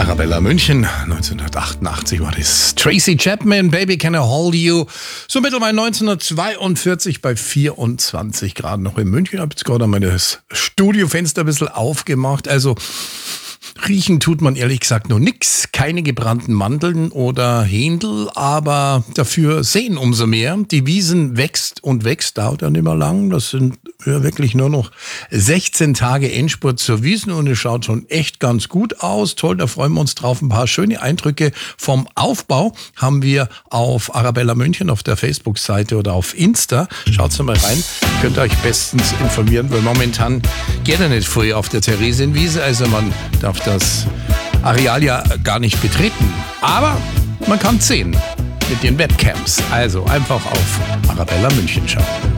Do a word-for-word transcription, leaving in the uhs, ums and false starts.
Arabella München, neunzehnhundertachtundachtzig war das. Tracy Chapman, Baby Can I Hold You. So mittlerweile neunzehnhundertzweiundvierzig bei vierundzwanzig Grad noch in München. Ich habe jetzt gerade mal das Studiofenster ein bisschen aufgemacht. Also riechen tut man ehrlich gesagt noch nix. Keine gebrannten Mandeln oder Händel, aber dafür sehen umso mehr. Die Wiesen wächst und wächst, dauert ja nicht mehr lang. Das sind ja wirklich nur noch sechzehn Tage Endspurt zur Wiesen und es schaut schon echt ganz gut aus. Toll, da freuen wir uns drauf. Ein paar schöne Eindrücke vom Aufbau haben wir auf Arabella München auf der Facebook-Seite oder auf Insta. Schaut's mal rein. Könnt ihr euch bestens informieren, weil momentan geht er nicht früh auf der Theresienwiese. Also man darf das Areal ja gar nicht betreten. Aber man kann sehen mit den Webcams. Also einfach auf Arabella München schauen.